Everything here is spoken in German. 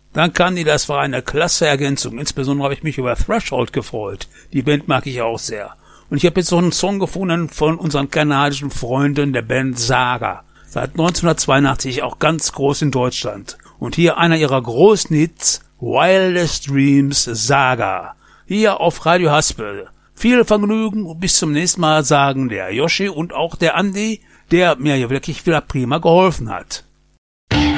Dann Kandi, das war eine klasse Ergänzung. Insbesondere habe ich mich über Threshold gefreut. Die Band mag ich auch sehr. Und ich habe jetzt noch einen Song gefunden von unseren kanadischen Freunden der Band Saga. Seit 1982 auch ganz groß in Deutschland. Und hier einer ihrer großen Hits, Wildest Dreams Saga. Hier auf Radio Haspel. Viel Vergnügen und bis zum nächsten Mal, sagen der Yoshi und auch der Andi, der mir hier wirklich wieder prima geholfen hat.